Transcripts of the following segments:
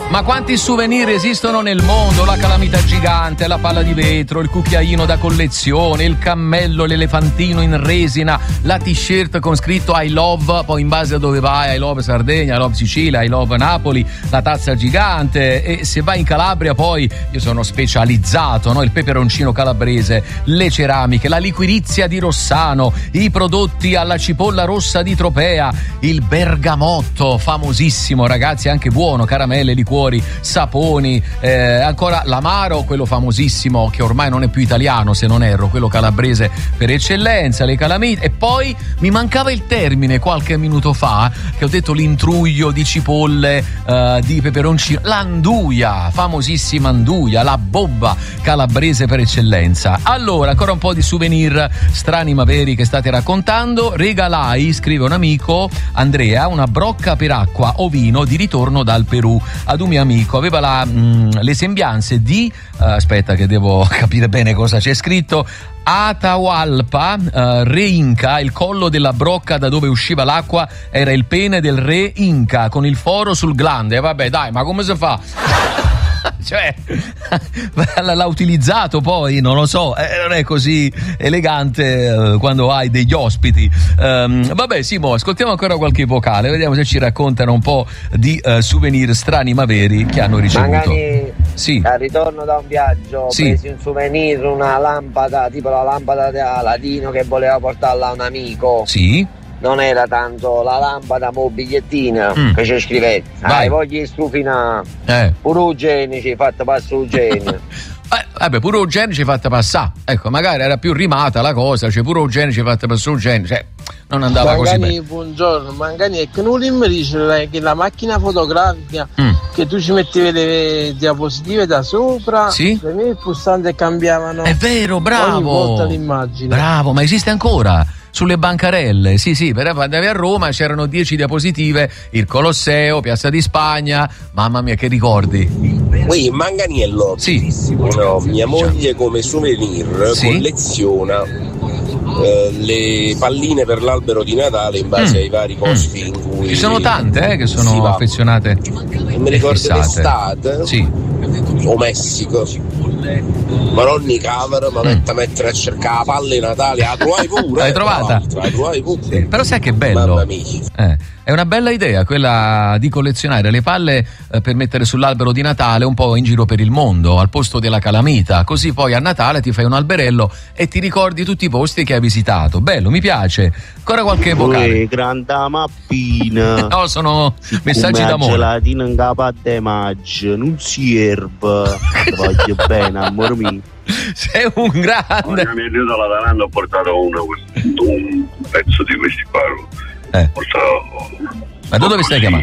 Ma quanti souvenir esistono nel mondo? La calamita gigante, la palla di vetro, il cucchiaino da collezione, il cammello, l'elefantino in resina, la t-shirt con scritto I love, poi in base a dove vai, I love Sardegna, I love Sicilia, I love Napoli, la tazza gigante. E se vai in Calabria poi, io sono specializzato, no? Il peperoncino calabrese, le ceramiche, la liquirizia di Rossano, i prodotti alla cipolla rossa di Tropea, il bergamotto, famosissimo ragazzi, anche buono, caramelle, liquori, saponi, ancora l'amaro, quello famosissimo che ormai non è più italiano se non erro, quello calabrese per eccellenza, le calamite. E poi mi mancava il termine qualche minuto fa che ho detto, l'intruglio di cipolle, di peperoncino, l'anduia, famosissima anduia, la bobba calabrese per eccellenza. Allora, ancora un po' di souvenir strani ma veri che state raccontando. Regalai, scrive un amico, Andrea, una brocca per acqua o vino di ritorno dal Perù ad un mio amico. Aveva le sembianze di aspetta che devo capire bene cosa c'è scritto. Atahualpa, re Inca, il collo della brocca da dove usciva l'acqua era il pene del re Inca con il foro sul glande. Vabbè dai, ma come si fa? Cioè, l'ha utilizzato poi, non lo so, non è così elegante quando hai degli ospiti. Vabbè Simo, ascoltiamo ancora qualche vocale, vediamo se ci raccontano un po' di souvenir strani ma veri che hanno ricevuto. Magari sì. Al ritorno da un viaggio presi un souvenir, una lampada, tipo la lampada da Aladino che voleva portarla a un amico. Sì. Non era tanto la lampada ma bigliettina che ci scrivete. Hai voglia di strufina pure Eugenici fatta passare Eugeni. Vabbè, pure Eugenici fatta passare. Ecco, magari era più rimata la cosa, cioè pure Eugenici fatta passare Eugeni, cioè non andava Mangani, così bene. Buongiorno, Mangani, è che non mi dice che la macchina fotografica che tu ci mettevi le diapositive da sopra, per me il pulsante cambiavano. È vero, bravo. Ogni volta l'immagine. Bravo, ma esiste ancora? Sulle bancarelle, sì, per andavi a Roma c'erano 10 diapositive, il Colosseo, Piazza di Spagna, mamma mia che ricordi. Manganiello, mia moglie come souvenir colleziona le palline per l'albero di Natale in base ai vari posti in cui ci sono tante che sono affezionate. Non mi ricordo l'estate o Messico, ma non ni cover, ma mettere a cercare la palla di Natale, la trovai pure. L'hai trovata? La trovai pure. Sì, però sai che bello. Mamma mia. È una bella idea quella di collezionare le palle per mettere sull'albero di Natale un po' in giro per il mondo al posto della calamita, così poi a Natale ti fai un alberello e ti ricordi tutti i posti che hai visitato. Bello, mi piace. Ancora qualche vocale? Grande mappina. No, sono messaggi d'amore. Gelatina in capa de maggio, non si erba. Voglio bene, amore mio. Sei un grande. Io dalla Tananda ho portato un pezzo di questi qua. Ma da dove stai chiamando?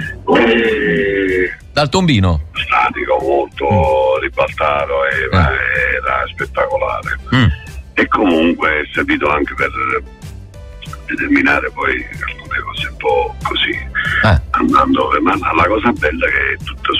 Dal Tombino. Statico, molto ribaltato e era spettacolare. E comunque è servito anche per determinare poi alcune cose un po' così, andando, ma la cosa bella è che è tutta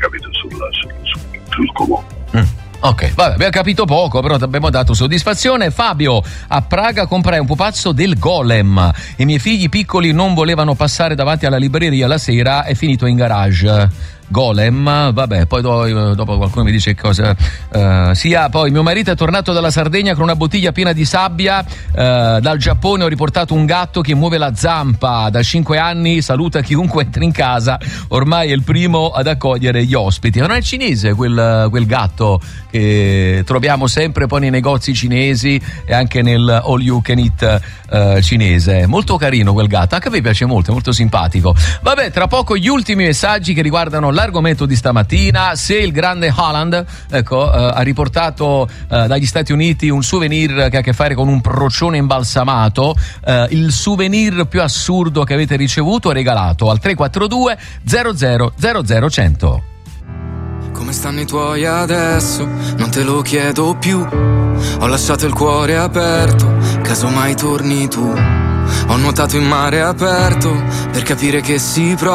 sul comune. Ok, vabbè, abbiamo capito poco, però ti abbiamo dato soddisfazione. Fabio, a Praga comprai un pupazzo del Golem. I miei figli piccoli non volevano passare davanti alla libreria la sera, è finito in garage. Golem, vabbè, poi dopo qualcuno mi dice cosa sia. Poi mio marito è tornato dalla Sardegna con una bottiglia piena di sabbia. Dal Giappone ho riportato un gatto che muove la zampa da 5 anni, saluta chiunque entri in casa, ormai è il primo ad accogliere gli ospiti. Non è cinese quel gatto che troviamo sempre poi nei negozi cinesi e anche nel all you can eat cinese. Molto carino quel gatto, anche a me piace molto, è molto simpatico. Vabbè, tra poco gli ultimi messaggi che riguardano l'argomento di stamattina. Se il grande Haaland ha riportato dagli Stati Uniti un souvenir che ha a che fare con un procione imbalsamato, il souvenir più assurdo che avete ricevuto è regalato al 342 00 100. Come stanno i tuoi adesso? Non te lo chiedo più. Ho lasciato il cuore aperto, caso mai torni tu. Ho nuotato in mare aperto per capire che si prova.